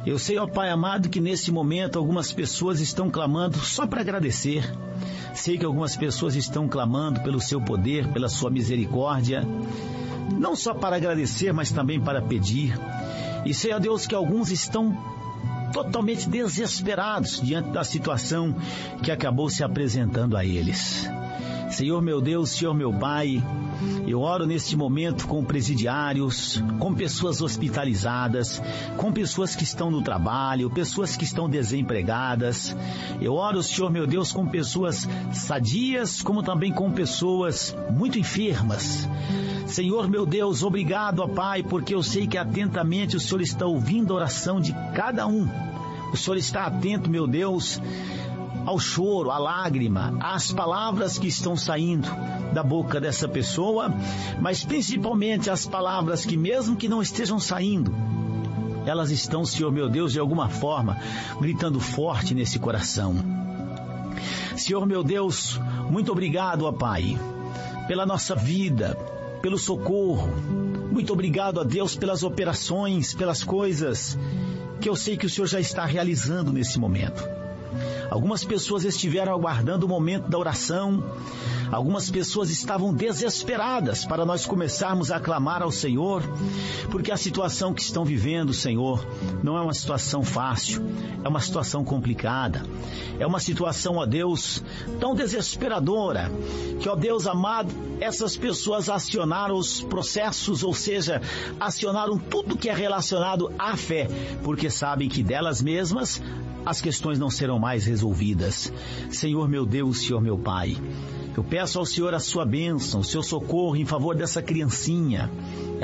Eu sei, ó Pai amado, que nesse momento algumas pessoas estão clamando só para agradecer. Sei que algumas pessoas estão clamando pelo seu poder, pela sua misericórdia, não só para agradecer, mas também para pedir. E sei, ó Deus, que alguns estão totalmente desesperados diante da situação que acabou se apresentando a eles. Senhor meu Deus, Senhor meu Pai, eu oro neste momento com presidiários, com pessoas hospitalizadas, com pessoas que estão no trabalho, pessoas que estão desempregadas. Eu oro, Senhor meu Deus, com pessoas sadias, como também com pessoas muito enfermas. Senhor meu Deus, obrigado, ó Pai, porque eu sei que atentamente o Senhor está ouvindo a oração de cada um. O Senhor está atento, meu Deus, ao choro, à lágrima, às palavras que estão saindo da boca dessa pessoa, mas principalmente as palavras que, mesmo que não estejam saindo, elas estão, Senhor meu Deus, de alguma forma, gritando forte nesse coração. Senhor meu Deus, muito obrigado, ó Pai, pela nossa vida, pelo socorro. Muito obrigado, ó Deus, pelas operações, pelas coisas que eu sei que o Senhor já está realizando nesse momento. Algumas pessoas estiveram aguardando o momento da oração. Algumas pessoas estavam desesperadas para nós começarmos a clamar ao Senhor, porque a situação que estão vivendo, Senhor, não é uma situação fácil, é uma situação complicada. É uma situação, ó Deus, tão desesperadora, que, ó Deus amado, essas pessoas acionaram os processos, ou seja, acionaram tudo que é relacionado à fé, porque sabem que delas mesmas as questões não serão mais resolvidas. Senhor meu Deus, Senhor meu Pai, eu peço ao Senhor a sua bênção, o seu socorro em favor dessa criancinha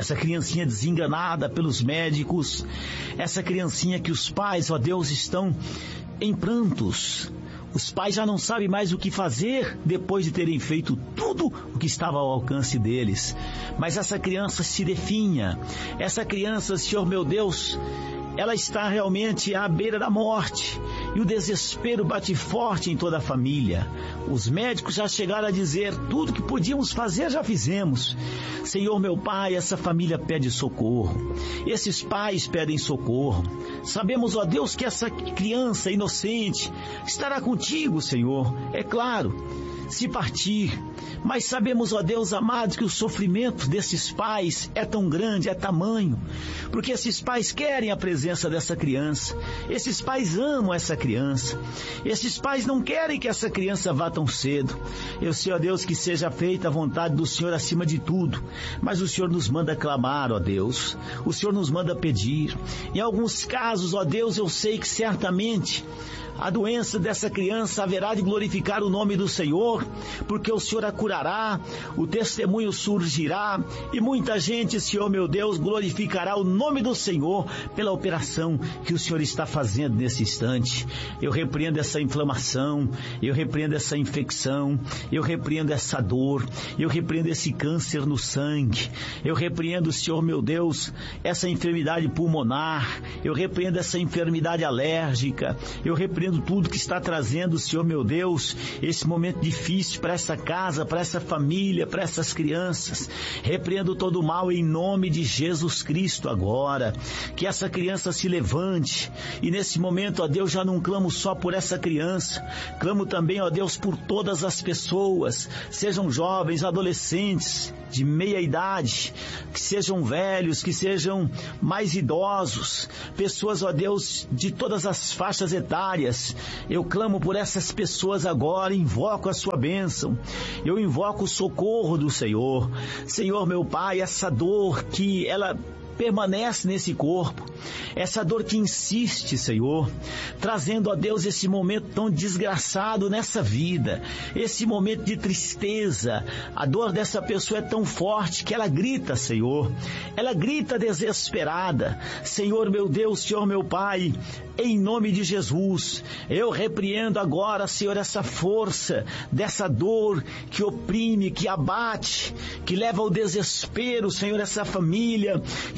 desenganada pelos médicos, essa criancinha que os pais, ó Deus, estão em prantos. Os pais já não sabem mais o que fazer depois de terem feito tudo o que estava ao alcance deles. Mas essa criança se definha, essa criança, Senhor meu Deus, ela está realmente à beira da morte e o desespero bate forte em toda a família. Os médicos já chegaram a dizer: tudo que podíamos fazer já fizemos. Senhor meu Pai, essa família pede socorro, esses pais pedem socorro. Sabemos, ó Deus, que essa criança inocente estará contigo, Senhor, é claro, se partir. Mas sabemos, ó Deus amado, que o sofrimento desses pais é tão grande, é tamanho, porque esses pais querem a presença dessa criança, esses pais amam essa criança, esses pais não querem que essa criança vá tão cedo. Eu sei, ó Deus, que seja feita a vontade do Senhor acima de tudo, mas o Senhor nos manda clamar, ó Deus, o Senhor nos manda pedir. Em alguns casos, ó Deus, eu sei que certamente a doença dessa criança haverá de glorificar o nome do Senhor, porque o Senhor a curará, o testemunho surgirá e muita gente, Senhor meu Deus, glorificará o nome do Senhor pela operação que o Senhor está fazendo nesse instante. Eu repreendo essa inflamação, eu repreendo essa infecção, eu repreendo essa dor, eu repreendo esse câncer no sangue, eu repreendo, Senhor meu Deus, essa enfermidade pulmonar, eu repreendo essa enfermidade alérgica, eu repreendo tudo que está trazendo, Senhor meu Deus, esse momento difícil para essa casa, para essa família, para essas crianças. Repreendo todo o mal em nome de Jesus Cristo agora. Que essa criança se levante. E nesse momento, ó Deus, já não clamo só por essa criança, clamo também, ó Deus, por todas as pessoas, sejam jovens, adolescentes, de meia idade, que sejam velhos, que sejam mais idosos, pessoas, ó Deus, de todas as faixas etárias. Eu clamo por essas pessoas agora, invoco a sua bênção, eu invoco o socorro do Senhor. Senhor meu Pai, essa dor que ela permanece nesse corpo, essa dor que insiste, Senhor, trazendo, ó Deus, esse momento tão desgraçado nessa vida, esse momento de tristeza. A dor dessa pessoa é tão forte que ela grita, Senhor, ela grita desesperada. Senhor meu Deus, Senhor meu Pai, em nome de Jesus, eu repreendo agora, Senhor, essa força dessa dor que oprime, que abate, que leva ao desespero, Senhor, essa família que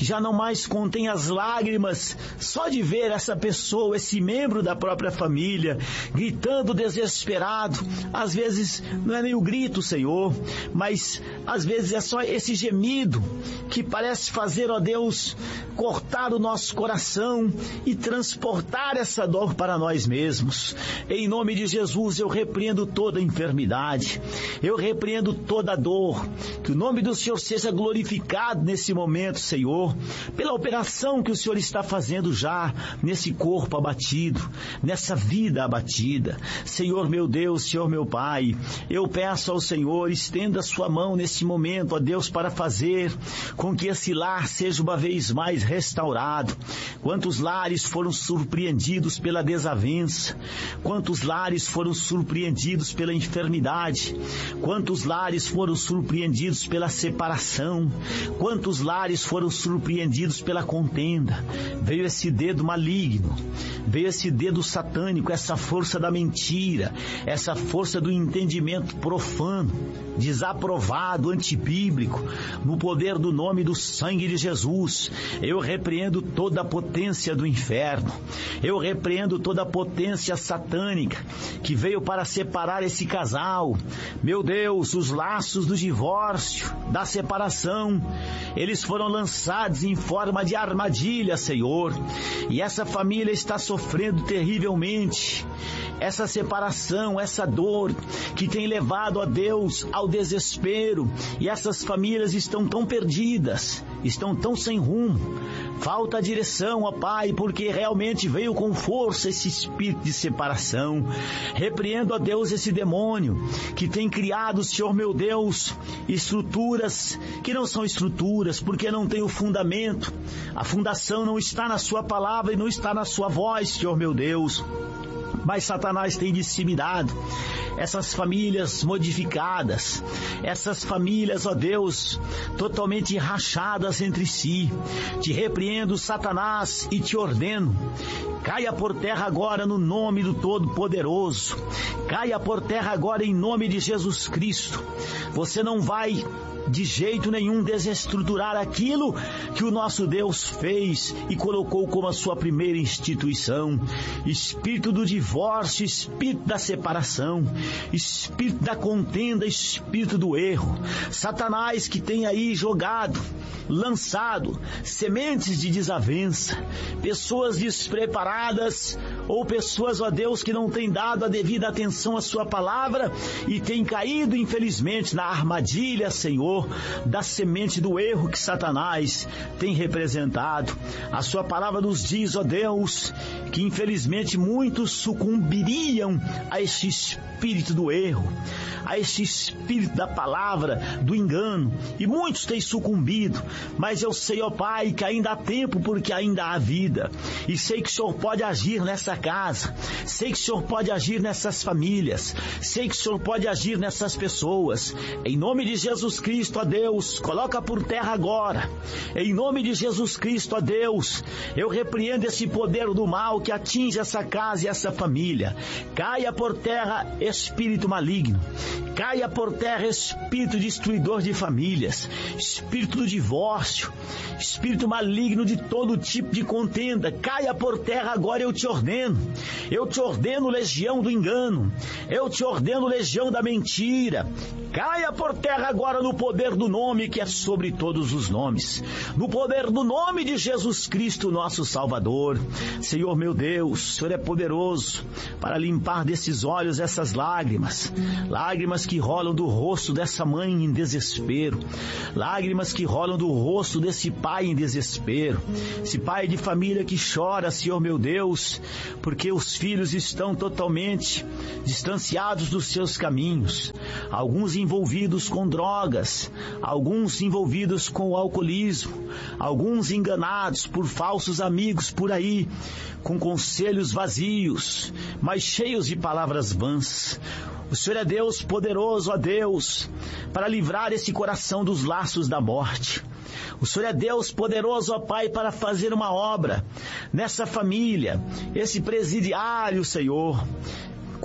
já não mais contém as lágrimas só de ver essa pessoa, esse membro da própria família, gritando desesperado. Às vezes não é nem o grito, Senhor, mas às vezes é só esse gemido que parece fazer, ó Deus, cortar o nosso coração e transportar essa dor para nós mesmos. Em nome de Jesus, eu repreendo toda enfermidade, eu repreendo toda dor. Que o nome do Senhor seja glorificado nesse momento, Senhor, pela operação que o Senhor está fazendo já nesse corpo abatido, nessa vida abatida. Senhor meu Deus, Senhor meu Pai, eu peço ao Senhor, estenda a sua mão nesse momento, ó Deus, para fazer com que esse lar seja uma vez mais restaurado. Quantos lares foram surpreendidos pela desavença, quantos lares foram surpreendidos pela enfermidade, quantos lares foram surpreendidos pela separação, quantos lares foram surpreendidos pela contenda. Veio esse dedo maligno, veio esse dedo satânico, essa força da mentira, essa força do entendimento profano, desaprovado, antibíblico. No poder do nome do sangue de Jesus, eu repreendo toda a potência do inferno, eu repreendo toda a potência satânica que veio para separar esse casal. Meu Deus, os laços do divórcio, da separação, eles foram lançados em forma de armadilha, Senhor, e essa família está sofrendo terrivelmente. Essa separação, essa dor que tem levado a Deus ao desespero, e essas famílias estão tão perdidas, estão tão sem rumo. Falta direção, ó Pai, porque realmente veio com força esse espírito de separação. Repreendo, ó Deus, esse demônio que tem criado, Senhor meu Deus, estruturas que não são estruturas, porque não tem o fundamento. A fundação não está na sua palavra e não está na sua voz, Senhor meu Deus. Mas Satanás tem disseminado essas famílias modificadas, essas famílias, ó Deus, totalmente rachadas entre si. Te repreendo, Satanás, e te ordeno: caia por terra agora no nome do Todo-Poderoso. Caia por terra agora em nome de Jesus Cristo. Você não vai de jeito nenhum desestruturar aquilo que o nosso Deus fez e colocou como a sua primeira instituição. Espírito do divórcio, espírito da separação, espírito da contenda, espírito do erro. Satanás que tem aí jogado, lançado sementes de desavença, pessoas despreparadas ou pessoas, ó Deus, que não têm dado a devida atenção à sua palavra e têm caído, infelizmente, na armadilha, Senhor, da semente do erro que Satanás tem representado. A sua palavra nos diz, ó Deus, que infelizmente muitos sucumbiriam a este espírito do erro, a este espírito da palavra, do engano, e muitos têm sucumbido, mas eu sei, ó Pai, que ainda há tempo, porque ainda há vida, e sei que o Senhor pode agir nessa casa, sei que o Senhor pode agir nessas famílias, sei que o Senhor pode agir nessas pessoas. Em nome de Jesus Cristo, ó Deus, coloca por terra agora. Em nome de Jesus Cristo, ó Deus, eu repreendo esse poder do mal que atinge essa casa e essa família. Caia por terra, espírito maligno. Caia por terra, espírito destruidor de famílias, espírito do divórcio, espírito maligno de todo tipo de contenda. Caia por terra agora, eu te ordeno. Eu te ordeno, legião do engano. Eu te ordeno, legião da mentira. Caia por terra agora no poder do nome que é sobre todos os nomes, no poder do nome de Jesus Cristo, nosso Salvador. Senhor meu Deus, o Senhor é poderoso para limpar desses olhos essas lágrimas, lágrimas que rolam do rosto dessa mãe em desespero, lágrimas que rolam do rosto desse pai em desespero, esse pai de família que chora, Senhor meu Deus, porque os filhos estão totalmente distanciados dos seus caminhos, alguns envolvidos com drogas, alguns envolvidos com o alcoolismo, alguns enganados por falsos amigos por aí, com conselhos vazios, mas cheios de palavras vãs. O Senhor é Deus poderoso, ó Deus, para livrar esse coração dos laços da morte. O Senhor é Deus poderoso, ó Pai, para fazer uma obra nessa família, esse presidiário, Senhor,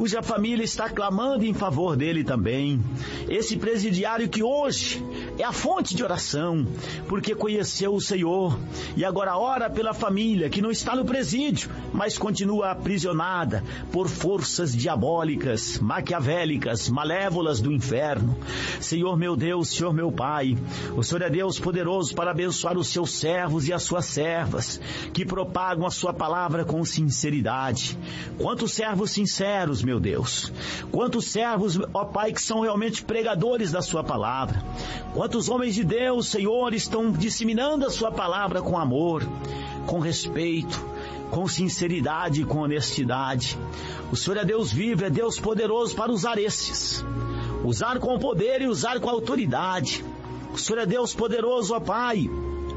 cuja família está clamando em favor dele também. Esse presidiário que hoje é a fonte de oração, porque conheceu o Senhor e agora ora pela família que não está no presídio, mas continua aprisionada por forças diabólicas, maquiavélicas, malévolas do inferno. Senhor meu Deus, Senhor meu Pai, o Senhor é Deus poderoso para abençoar os seus servos e as suas servas, que propagam a sua palavra com sinceridade. Quantos servos sinceros, meu Deus. Quantos servos, ó Pai, que são realmente pregadores da sua palavra. Quantos homens de Deus, Senhor, estão disseminando a sua palavra com amor, com respeito, com sinceridade e com honestidade. O Senhor é Deus vivo, é Deus poderoso para usar esses. Usar com poder e usar com autoridade. O Senhor é Deus poderoso, ó Pai,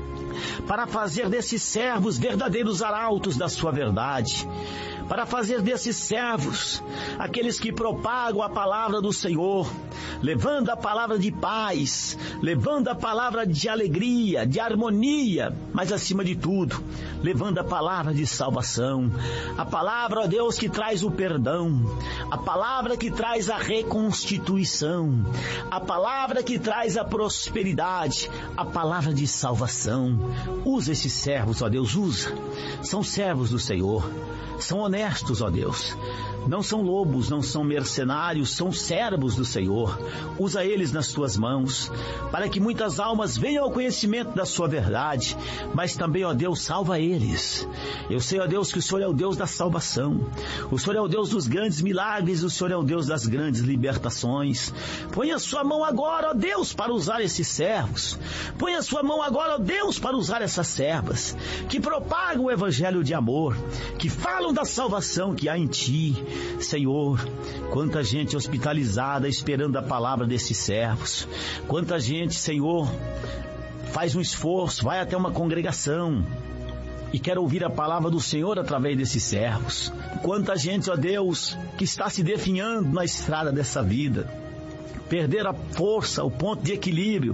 para fazer desses servos verdadeiros arautos da sua verdade. Para fazer desses servos aqueles que propagam a palavra do Senhor, levando a palavra de paz, levando a palavra de alegria, de harmonia, mas acima de tudo, levando a palavra de salvação, a palavra, ó Deus, que traz o perdão, a palavra que traz a reconstituição, a palavra que traz a prosperidade, a palavra de salvação. Usa esses servos, ó Deus, usa. São servos do Senhor. São honestos, ó Deus. Não são lobos, não são mercenários, são servos do Senhor. Usa eles nas tuas mãos, para que muitas almas venham ao conhecimento da sua verdade, mas também, ó Deus, salva eles. Eu sei, ó Deus, que o Senhor é o Deus da salvação. O Senhor é o Deus dos grandes milagres, o Senhor é o Deus das grandes libertações. Põe a sua mão agora, ó Deus, para usar esses servos. Põe a sua mão agora, ó Deus, para usar essas servas, que propagam o evangelho de amor, que falam da salvação que há em Ti. Senhor, quanta gente hospitalizada esperando a palavra desses servos. Quanta gente, Senhor, faz um esforço, vai até uma congregação e quer ouvir a palavra do Senhor através desses servos. Quanta gente, ó Deus, que está se definhando na estrada dessa vida, perderam a força, o ponto de equilíbrio,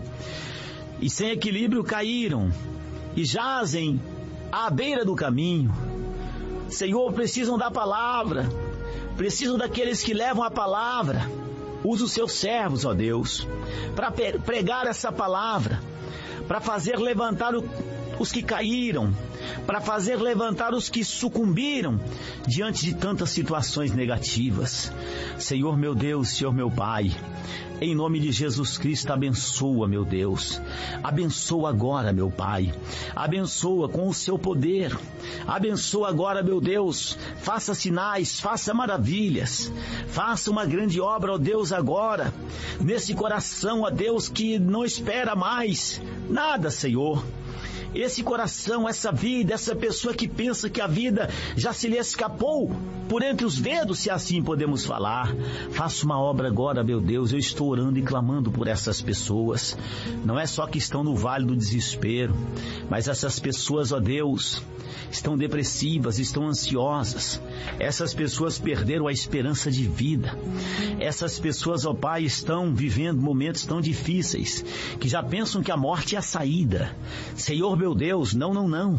e sem equilíbrio caíram e jazem à beira do caminho. Senhor, precisam da palavra, precisam daqueles que levam a palavra. Usa os seus servos, ó Deus, para pregar essa palavra, para fazer levantar os que caíram, para fazer levantar os que sucumbiram diante de tantas situações negativas. Senhor meu Deus, Senhor meu Pai, em nome de Jesus Cristo, abençoa, meu Deus. Abençoa agora, meu Pai. Abençoa com o seu poder. Abençoa agora, meu Deus. Faça sinais, faça maravilhas. Faça uma grande obra, ó Deus, agora. Nesse coração, ó Deus, que não espera mais nada, Senhor. Esse coração, essa vida, essa pessoa que pensa que a vida já se lhe escapou por entre os dedos, se assim podemos falar. Faça uma obra agora, meu Deus. Eu estou orando e clamando por essas pessoas. Não é só que estão no vale do desespero, mas essas pessoas, ó Deus, estão depressivas, estão ansiosas. Essas pessoas perderam a esperança de vida. Essas pessoas, ó Pai, estão vivendo momentos tão difíceis que já pensam que a morte é a saída. Senhor, meu Deus, não.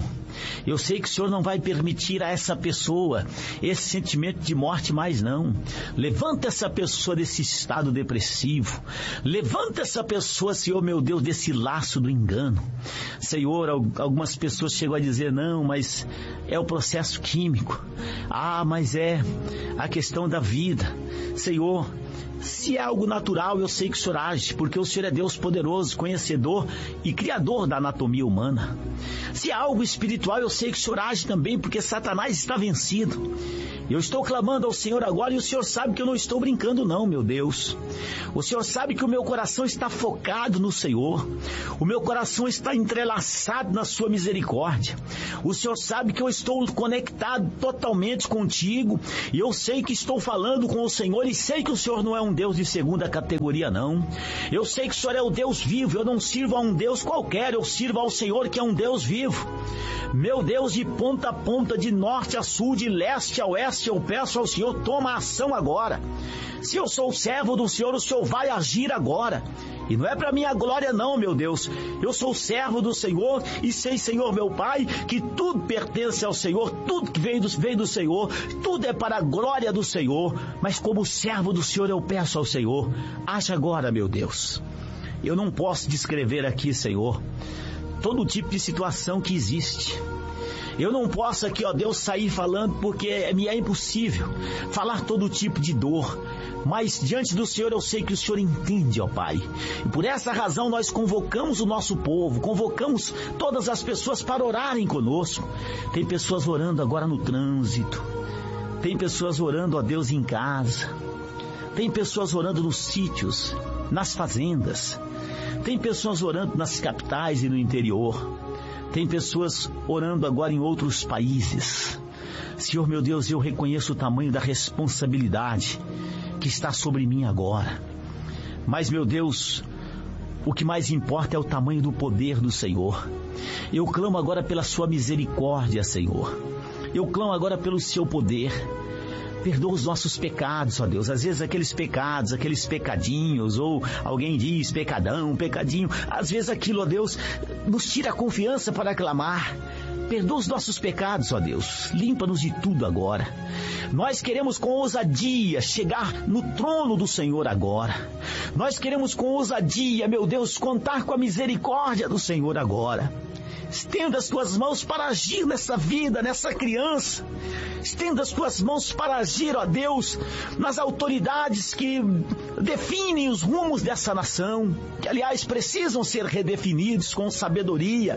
Eu sei que o Senhor não vai permitir a essa pessoa esse sentimento de morte mais não. Levanta essa pessoa desse estado depressivo. Levanta essa pessoa, Senhor, meu Deus, desse laço do engano. Senhor, algumas pessoas chegam a dizer, não, mas é o processo químico. Mas é a questão da vida. Senhor, se é algo natural, eu sei que o Senhor age, porque o Senhor é Deus poderoso, conhecedor e criador da anatomia humana. Se é algo espiritual, eu sei que o Senhor age também, porque Satanás está vencido. Eu estou clamando ao Senhor agora e o Senhor sabe que eu não estou brincando não, meu Deus. O Senhor sabe que o meu coração está focado no Senhor. O meu coração está entrelaçado na sua misericórdia. O Senhor sabe que eu estou conectado totalmente contigo e eu sei que estou falando com o Senhor e sei que o Senhor não é um Deus de segunda categoria não. Eu sei que o Senhor é o Deus vivo, eu não sirvo a um Deus qualquer, eu sirvo ao Senhor que é um Deus vivo. Meu Deus, de ponta a ponta, de norte a sul, de leste a oeste, eu peço ao Senhor, toma ação agora. Se eu sou servo do Senhor, o Senhor vai agir agora. E não é para minha glória não, meu Deus. Eu sou servo do Senhor e sei, Senhor, meu Pai, que tudo pertence ao Senhor, tudo que vem do Senhor, tudo é para a glória do Senhor. Mas como servo do Senhor, eu peço ao Senhor, age agora, meu Deus. Eu não posso descrever aqui, Senhor, todo tipo de situação que existe. Eu não posso aqui, ó Deus, sair falando porque me é impossível falar todo tipo de dor. Mas diante do Senhor eu sei que o Senhor entende, ó Pai. E por essa razão nós convocamos o nosso povo, convocamos todas as pessoas para orarem conosco. Tem pessoas orando agora no trânsito. Tem pessoas orando, ó Deus, em casa. Tem pessoas orando nos sítios, nas fazendas. Tem pessoas orando nas capitais e no interior. Tem pessoas orando agora em outros países. Senhor, meu Deus, eu reconheço o tamanho da responsabilidade que está sobre mim agora. Mas, meu Deus, o que mais importa é o tamanho do poder do Senhor. Eu clamo agora pela sua misericórdia, Senhor. Eu clamo agora pelo seu poder. Perdoa os nossos pecados, ó Deus. Às vezes aqueles pecados, aqueles pecadinhos, ou alguém diz pecadão, pecadinho. Às vezes aquilo, ó Deus, nos tira a confiança para clamar. Perdoa os nossos pecados, ó Deus. Limpa-nos de tudo agora. Nós queremos com ousadia chegar no trono do Senhor agora. Nós queremos com ousadia, meu Deus, contar com a misericórdia do Senhor agora. Estenda as tuas mãos para agir nessa vida, nessa criança. Estenda as tuas mãos para agir, ó Deus, nas autoridades que definem os rumos dessa nação, que aliás precisam ser redefinidos com sabedoria.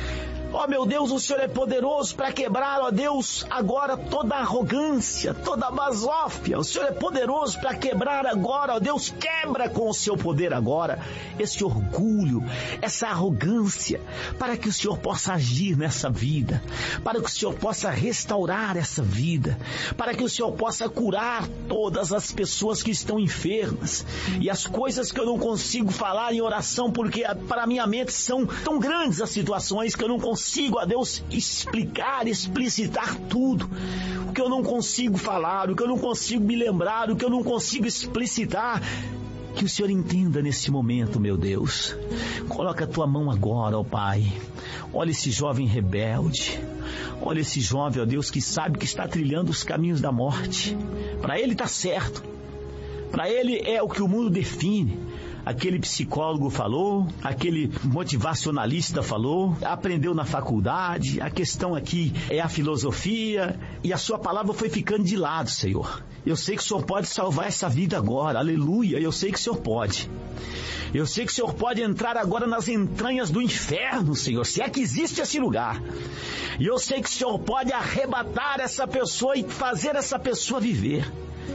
Ó meu Deus, o Senhor é poderoso para quebrar, ó Deus, agora toda arrogância, toda basófia. O Senhor é poderoso para quebrar agora, ó Deus, quebra com o seu poder agora esse orgulho, essa arrogância, para que o Senhor possa agir nessa vida, para que o Senhor possa restaurar essa vida, para que o Senhor possa curar todas as pessoas que estão enfermas. E as coisas que eu não consigo falar em oração, porque para a minha mente são tão grandes as situações que eu não consigo, a Deus, explicar, explicitar tudo. O que eu não consigo falar, o que eu não consigo me lembrar, o que eu não consigo explicitar. Que o Senhor entenda nesse momento, meu Deus. Coloca a tua mão agora, ó Pai. Olha esse jovem rebelde. Olha esse jovem, ó Deus, que sabe que está trilhando os caminhos da morte. Para ele está certo. Para ele é o que o mundo define. Aquele psicólogo falou, aquele motivacionalista falou, aprendeu na faculdade, a questão aqui é a filosofia, e a sua palavra foi ficando de lado, Senhor. Eu sei que o Senhor pode salvar essa vida agora, aleluia, eu sei que o Senhor pode. Eu sei que o Senhor pode entrar agora nas entranhas do inferno, Senhor, se é que existe esse lugar. E eu sei que o Senhor pode arrebatar essa pessoa e fazer essa pessoa viver.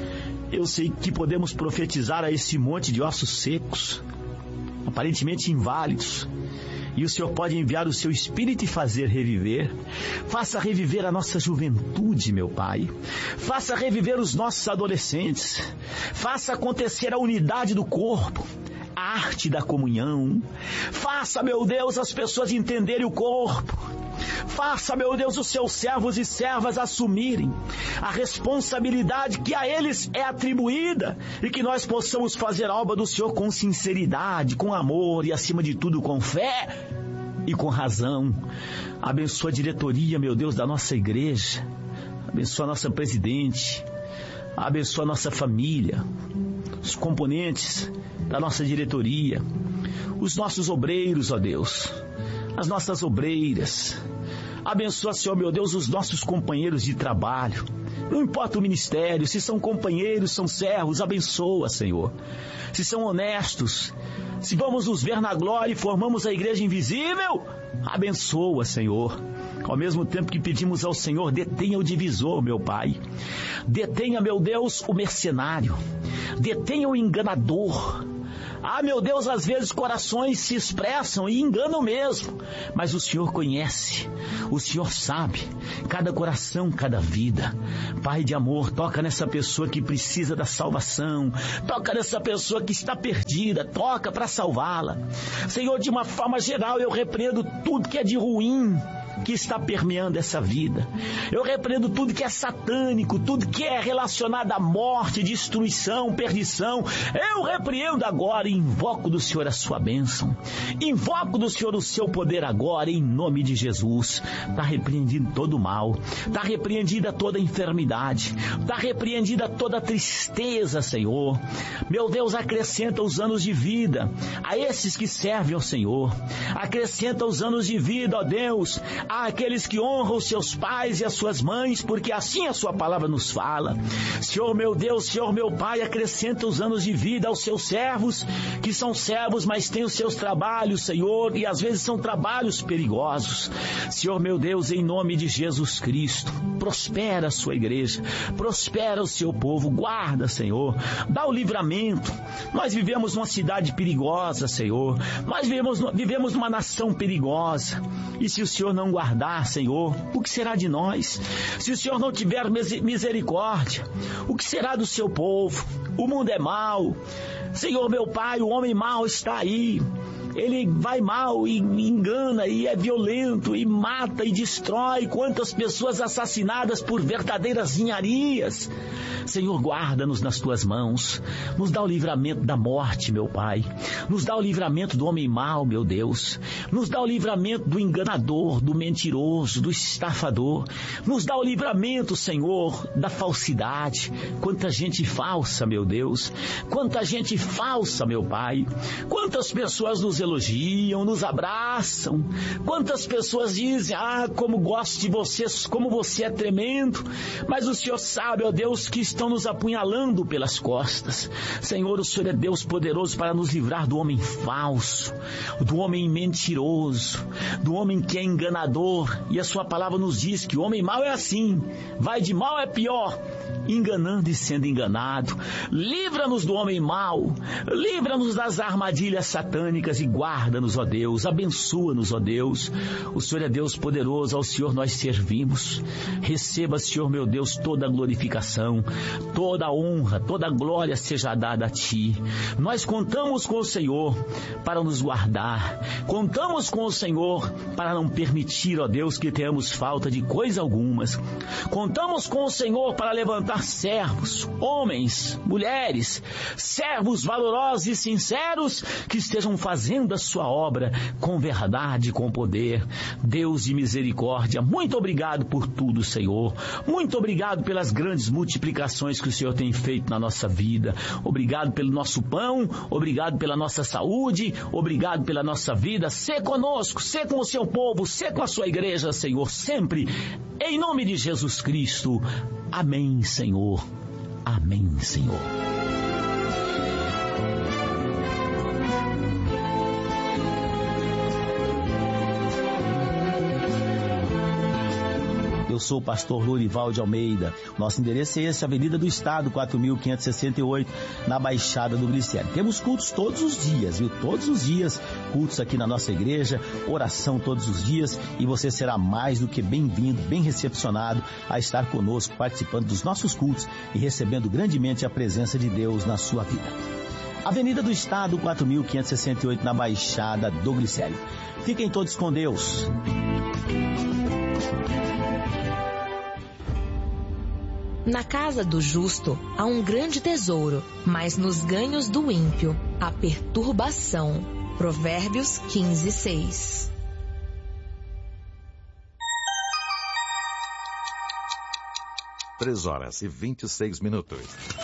Eu sei que podemos profetizar a esse monte de ossos secos, aparentemente inválidos, e o Senhor pode enviar o seu Espírito e fazer reviver. Faça reviver a nossa juventude, meu Pai. Faça reviver os nossos adolescentes. Faça acontecer a unidade do corpo, a arte da comunhão. Faça, meu Deus, as pessoas entenderem o corpo. Faça, meu Deus, os seus servos e servas assumirem a responsabilidade que a eles é atribuída e que nós possamos fazer a obra do Senhor com sinceridade, com amor e, acima de tudo, com fé e com razão. Abençoa a diretoria, meu Deus, da nossa igreja. Abençoa a nossa presidente. Abençoa a nossa família, os componentes da nossa diretoria, os nossos obreiros, ó Deus, as nossas obreiras. Abençoa, Senhor, meu Deus, os nossos companheiros de trabalho. Não importa o ministério, se são companheiros, são servos, abençoa, Senhor. Se são honestos, se vamos nos ver na glória e formamos a igreja invisível, abençoa, Senhor. Ao mesmo tempo que pedimos ao Senhor, detenha o divisor, meu Pai. Detenha, meu Deus, o mercenário. Detenha o enganador. Ah, meu Deus, às vezes corações se expressam e enganam mesmo, mas o Senhor conhece, o Senhor sabe, cada coração, cada vida. Pai de amor, toca nessa pessoa que precisa da salvação, toca nessa pessoa que está perdida, toca para salvá-la. Senhor, de uma forma geral, eu repreendo tudo que é de ruim que está permeando essa vida. Eu repreendo tudo que é satânico, tudo que é relacionado à morte, destruição, perdição. Eu repreendo agora e invoco do Senhor a sua bênção. Invoco do Senhor o seu poder agora, em nome de Jesus. Está repreendido todo o mal, está repreendida toda a enfermidade, está repreendida toda a tristeza, Senhor. Meu Deus, acrescenta os anos de vida a esses que servem ao Senhor. Acrescenta os anos de vida, ó Deus, àqueles que honram os seus pais e as suas mães, porque assim a sua palavra nos fala. Senhor meu Deus, Senhor meu Pai, acrescenta os anos de vida aos seus servos, que são servos, mas têm os seus trabalhos, Senhor, e às vezes são trabalhos perigosos. Senhor meu Deus, em nome de Jesus Cristo, prospera a sua igreja, prospera o seu povo, guarda, Senhor, dá o livramento. Nós vivemos numa cidade perigosa, Senhor, nós vivemos numa nação perigosa, e se o Senhor não guardar, Senhor, o que será de nós? Se o Senhor não tiver misericórdia, o que será do seu povo? O mundo é mau, Senhor meu Pai, o homem mau está aí. Ele vai mal e engana e é violento e mata e destrói. Quantas pessoas assassinadas por verdadeiras ninharias. Senhor, guarda-nos nas tuas mãos. Nos dá o livramento da morte, meu Pai. Nos dá o livramento do homem mau, meu Deus. Nos dá o livramento do enganador, do mentiroso, do estafador. Nos dá o livramento, Senhor, da falsidade. Quanta gente falsa, meu Deus. Quanta gente falsa, meu Pai. Quantas pessoas nos elogiam, nos abraçam. Quantas pessoas dizem, como gosto de vocês, como você é tremendo. Mas o Senhor sabe, ó Deus, que estão nos apunhalando pelas costas. Senhor, o Senhor é Deus poderoso para nos livrar do homem falso, do homem mentiroso, do homem que é enganador. E a sua palavra nos diz que o homem mau é assim, vai de mal é pior, enganando e sendo enganado. Livra-nos do homem mau, livra-nos das armadilhas satânicas e guarda-nos, ó Deus, abençoa-nos, ó Deus. O Senhor é Deus poderoso, ao Senhor nós servimos. Receba, Senhor meu Deus, toda a glorificação, toda a honra, toda a glória seja dada a Ti. Nós contamos com o Senhor para nos guardar, contamos com o Senhor para não permitir, ó Deus, que tenhamos falta de coisa alguma. Contamos com o Senhor para levantar servos, homens, mulheres, servos valorosos e sinceros que estejam fazendo a sua obra com verdade, com poder. Deus de misericórdia, muito obrigado por tudo, Senhor. Muito obrigado pelas grandes multiplicações que o Senhor tem feito na nossa vida. Obrigado pelo nosso pão, obrigado pela nossa saúde, obrigado pela nossa vida. Sê conosco, sê com o seu povo, sê com a sua igreja, Senhor, sempre. Em nome de Jesus Cristo. Amém, Senhor. Amém, Senhor. Eu sou o pastor Lorival de Almeida. Nosso endereço é esse, Avenida do Estado, 4.568, na Baixada do Glicério. Temos cultos todos os dias, viu? Todos os dias, cultos aqui na nossa igreja, oração todos os dias, e você será mais do que bem-vindo, bem recepcionado a estar conosco, participando dos nossos cultos e recebendo grandemente a presença de Deus na sua vida. Avenida do Estado, 4.568, na Baixada do Glicério. Fiquem todos com Deus. Na casa do justo há um grande tesouro, mas nos ganhos do ímpio há perturbação. Provérbios 15:6. Três horas e 26 minutos.